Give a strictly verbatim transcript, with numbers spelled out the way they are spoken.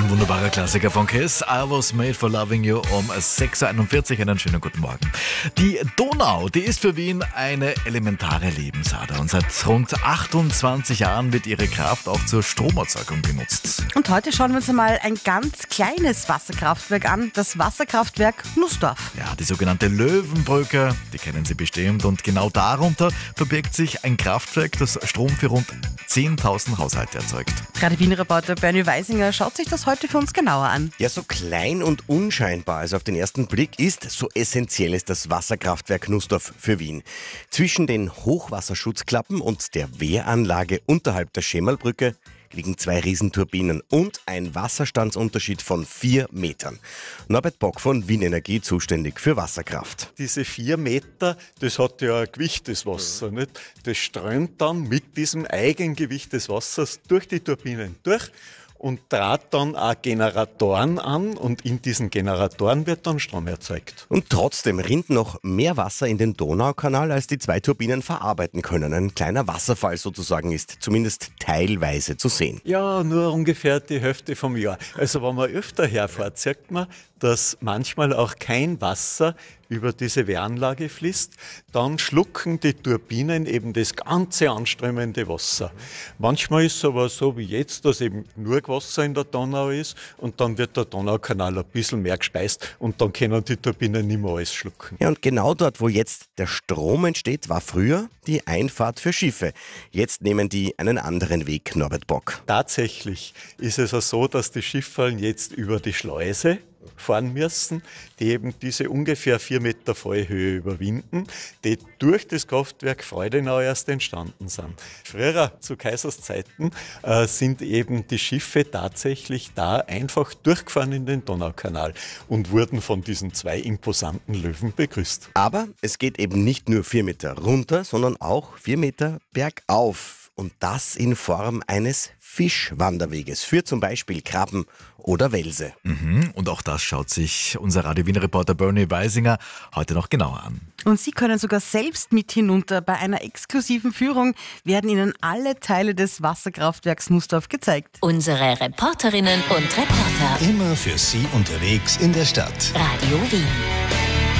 Ein wunderbarer Klassiker von Kiss. I was made for loving you um sechs Uhr einundvierzig. Einen schönen guten Morgen. Die Donau, die ist für Wien eine elementare Lebensader. Und seit rund achtundzwanzig Jahren wird ihre Kraft auch zur Stromerzeugung genutzt. Und heute schauen wir uns einmal ein ganz kleines Wasserkraftwerk an. Das Wasserkraftwerk Nussdorf. Ja, die sogenannte Löwenbrücke, die kennen Sie bestimmt. Und genau darunter verbirgt sich ein Kraftwerk, das Strom für rund zehntausend Haushalte erzeugt. Radio Wien-Reporter Bernie Weisinger schaut sich das heute für uns genauer an. Ja, so klein und unscheinbar als auf den ersten Blick ist, so essentiell ist das Wasserkraftwerk Nussdorf für Wien. Zwischen den Hochwasserschutzklappen und der Wehranlage unterhalb der Schemmerlbrücke liegen zwei Riesenturbinen und ein Wasserstandsunterschied von vier Metern. Norbert Bock von Wien Energie, zuständig für Wasserkraft. Diese vier Meter, das hat ja ein Gewicht des Wassers, nicht? Das strömt dann mit diesem Eigengewicht des Wassers durch die Turbinen durch und trat dann auch Generatoren an und in diesen Generatoren wird dann Strom erzeugt. Und trotzdem rinnt noch mehr Wasser in den Donaukanal, als die zwei Turbinen verarbeiten können. Ein kleiner Wasserfall sozusagen ist zumindest teilweise zu sehen. Ja, nur ungefähr die Hälfte vom Jahr. Also wenn man öfter herfährt, sieht man, dass manchmal auch kein Wasser über diese Wehranlage fließt, dann schlucken die Turbinen eben das ganze anströmende Wasser. Manchmal ist es aber so wie jetzt, dass eben nur Wasser in der Donau ist und dann wird der Donaukanal ein bisschen mehr gespeist und dann können die Turbinen nicht mehr alles schlucken. Ja, und genau dort, wo jetzt der Strom entsteht, war früher die Einfahrt für Schiffe. Jetzt nehmen die einen anderen Weg, Norbert Bock. Tatsächlich ist es auch so, dass die Schiffe jetzt über die Schleuse fahren müssen, die eben diese ungefähr vier Meter Fallhöhe überwinden, die durch das Kraftwerk Freudenau erst entstanden sind. Früher, zu Kaisers Zeiten, äh, sind eben die Schiffe tatsächlich da einfach durchgefahren in den Donaukanal und wurden von diesen zwei imposanten Löwen begrüßt. Aber es geht eben nicht nur vier Meter runter, sondern auch vier Meter bergauf. Und das in Form eines Fischwanderweges für zum Beispiel Krabben oder Welse. Mhm, und auch das schaut sich unser Radio Wien-Reporter Bernie Weisinger heute noch genauer an. Und Sie können sogar selbst mit hinunter. Bei einer exklusiven Führung werden Ihnen alle Teile des Wasserkraftwerks Nussdorf gezeigt. Unsere Reporterinnen und Reporter. Immer für Sie unterwegs in der Stadt. Radio Wien.